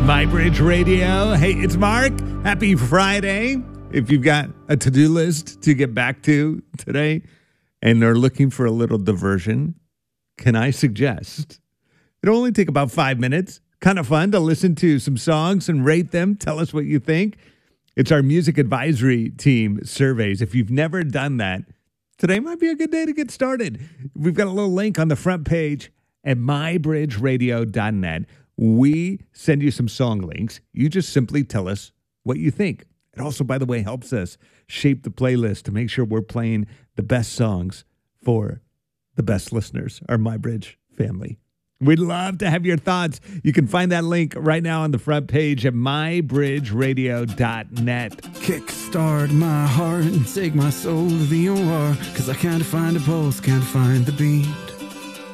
MyBridge Radio. Hey, it's Mark. Happy Friday. If you've got a to-do list to get back to today and are looking for a little diversion, can I suggest? It'll only take about 5 minutes. Kind of fun to listen to some songs and rate them. Tell us what you think. It's our music advisory team surveys. If you've never done that, today might be a good day to get started. We've got a little link on the front page at mybridgeradio.net. We send you some song links. You just simply tell us what you think. It also, by the way, helps us shape the playlist to make sure we're playing the best songs for the best listeners, our MyBridge family. We'd love to have your thoughts. You can find that link right now on the front page at mybridgeradio.net. Kickstart my heart and take my soul to the OR, 'cause I can't find a pulse, can't find the beat.